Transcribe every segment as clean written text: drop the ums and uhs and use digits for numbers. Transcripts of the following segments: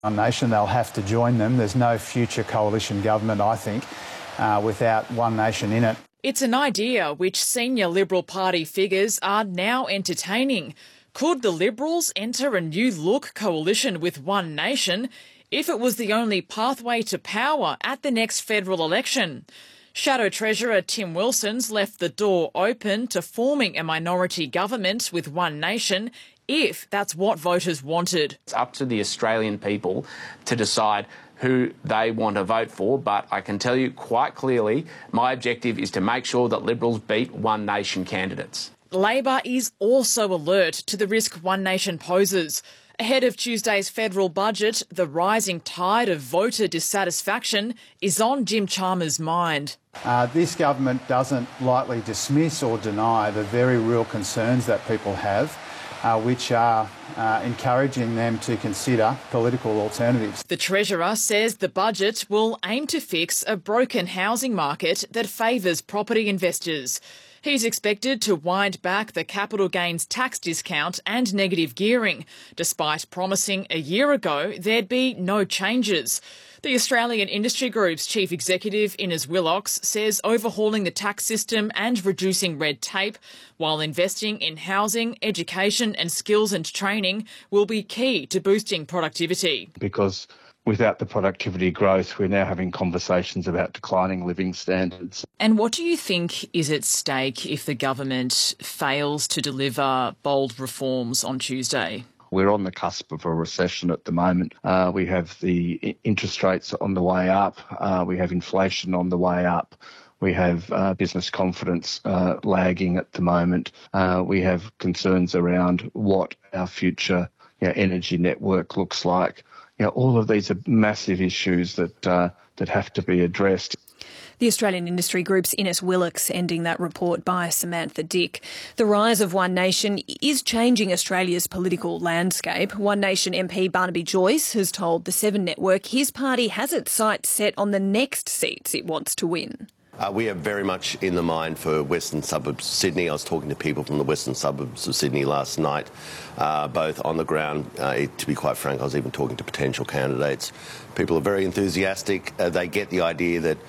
One Nation, they'll have to join them. There's no future coalition government, I think, without One Nation in it. It's an idea which senior Liberal Party figures are now entertaining. Could the Liberals enter a new look coalition with One Nation if it was the only pathway to power at the next federal election? Shadow Treasurer Tim Wilson's left the door open to forming a minority government with One Nation if that's what voters wanted. It's up to the Australian people to decide who they want to vote for, but I can tell you quite clearly my objective is to make sure that Liberals beat One Nation candidates. Labor is also alert to the risk One Nation poses. Ahead of Tuesday's federal budget, the rising tide of voter dissatisfaction is on Jim Chalmers' mind. This government doesn't lightly dismiss or deny the very real concerns that people have, which are encouraging them to consider political alternatives. The Treasurer says the budget will aim to fix a broken housing market that favours property investors. He's expected to wind back the capital gains tax discount and negative gearing, despite promising a year ago there'd be no changes. The Australian Industry Group's chief executive, Innes Willox, says overhauling the tax system and reducing red tape, while investing in housing, education and skills and training will be key to boosting productivity. Because without the productivity growth, we're now having conversations about declining living standards. And what do you think is at stake if the government fails to deliver bold reforms on Tuesday? We're on the cusp of a recession at the moment. We have the interest rates on the way up. We have inflation on the way up. We have business confidence lagging at the moment. We have concerns around what our future energy network looks like. All of these are massive issues that have to be addressed. The Australian Industry Group's Innes Willox ending that report by Samantha Dick. The rise of One Nation is changing Australia's political landscape. One Nation MP Barnaby Joyce has told the Seven Network his party has its sights set on the next seats it wants to win. We are very much in the mind for western suburbs of Sydney. I was talking to people from the western suburbs of Sydney last night, both on the ground. To be quite frank, I was even talking to potential candidates. People are very enthusiastic. They get the idea that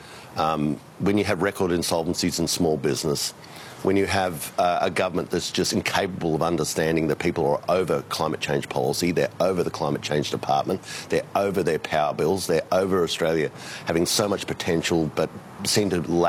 when you have record insolvencies in small business, when you have a government that's just incapable of understanding that people are over climate change policy, they're over the climate change department, they're over their power bills, they're over Australia having so much potential but seem to lack